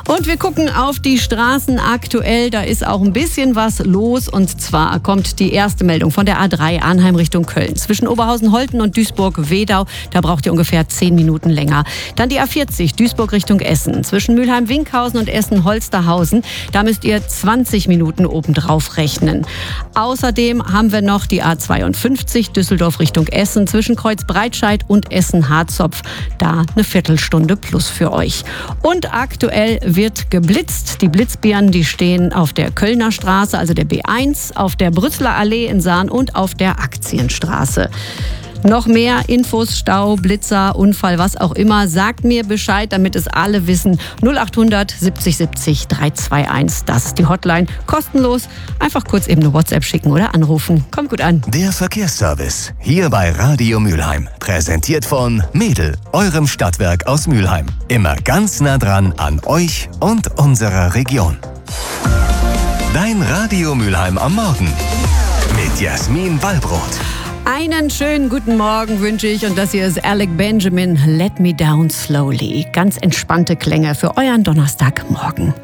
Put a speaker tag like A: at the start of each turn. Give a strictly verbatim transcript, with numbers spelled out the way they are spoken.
A: Und wir gucken auf die Straßen aktuell. Da ist auch ein bisschen was los. Und zwar kommt die erste Meldung von der A drei Arnheim Richtung Köln. Zwischen Oberhausen-Holten und Duisburg-Wedau. Da braucht ihr ungefähr zehn Minuten länger. Dann die A vierzig Duisburg Richtung Essen. Zwischen Mülheim-Winkhausen und Essen-Holsterhausen. Da müsst ihr zwanzig Minuten obendrauf rechnen. Außerdem haben wir noch die A zweiundfünfzig Düsseldorf Richtung Essen. Zwischen Kreuzbreitscheid und Essen-Harzopf. Da eine Viertelstunde plus für euch. Und aktuell wird geblitzt. Die Blitzbirnen, die stehen auf der Kölner Straße, also der B eins, auf der Brüsseler Allee in Sahn und auf der Aktienstraße. Noch mehr Infos, Stau, Blitzer, Unfall, was auch immer. Sagt mir Bescheid, damit es alle wissen. null acht hundert siebzig siebzig dreihunderteinundzwanzig. Das ist die Hotline. Kostenlos. Einfach kurz eben eine WhatsApp schicken oder anrufen. Kommt gut an.
B: Der Verkehrsservice. Hier bei Radio Mülheim. Präsentiert von Mädel, eurem Stadtwerk aus Mülheim. Immer ganz nah dran an euch und unserer Region. Dein Radio Mülheim am Morgen. Mit Jasmin Wallbrot.
A: Einen schönen guten Morgen wünsche ich und das hier ist Alec Benjamin, Let Me Down Slowly. Ganz entspannte Klänge für euren Donnerstagmorgen.